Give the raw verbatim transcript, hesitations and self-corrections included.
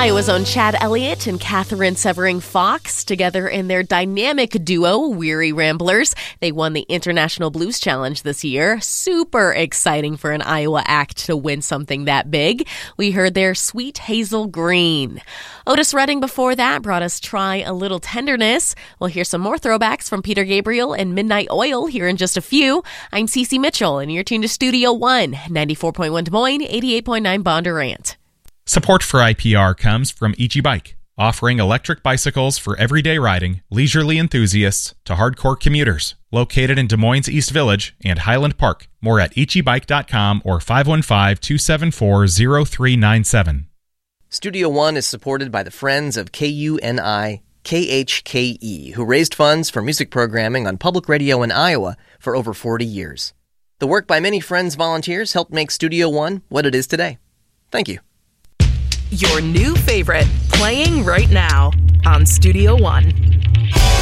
Iowa's own Chad Elliott and Catherine Severing Fox, together in their dynamic duo, Weary Ramblers. They won the International Blues Challenge this year. Super exciting for an Iowa act to win something that big. We heard their Sweet Hazel Green. Otis Redding before that brought us Try a Little Tenderness. We'll hear some more throwbacks from Peter Gabriel and Midnight Oil here in just a few. I'm Cece Mitchell, and you're tuned to Studio One, ninety-four point one Des Moines, eighty-eight point nine Bondurant. Support for I P R comes from Ichi Bike, offering electric bicycles for everyday riding, leisurely enthusiasts to hardcore commuters. Located in Des Moines East Village and Highland Park. More at ichi bike dot com or five one five, two seven four, zero three nine seven. Studio One is supported by the Friends of K U N I K H K E, who raised funds for music programming on public radio in Iowa for over forty years. The work by many Friends volunteers helped make Studio One what it is today. Thank you. Your new favorite, playing right now on Studio One.